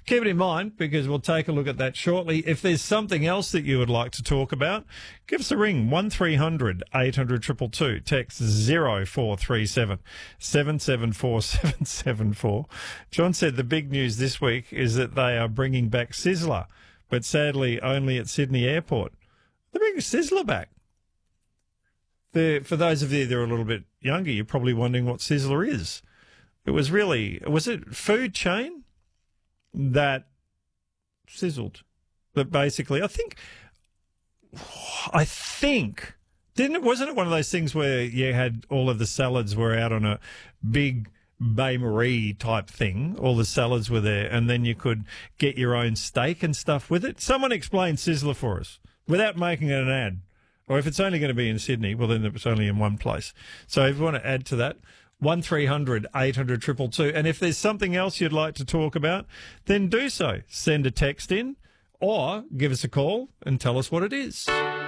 keep it in mind because we'll take a look at that shortly. If there's something else that you would like to talk about, give us a ring, 1300 800 222, text 0437 774 774. John said the big news this week is that they are bringing back Sizzler, but sadly only at Sydney Airport. They're bringing Sizzler back. For those of you that are a little bit younger, you're probably wondering what Sizzler is. Was it food chain that sizzled? That basically, wasn't it one of those things where you had all of the salads were out on a big Bain Marie type thing? All the salads were there, and then you could get your own steak and stuff with it. Someone explain Sizzler for us without making it an ad. Or if it's only going to be in Sydney, well, then it's only in one place. So if you want to add to that, 1300 800 222. And if there's something else you'd like to talk about, then do so. Send a text in or give us a call and tell us what it is.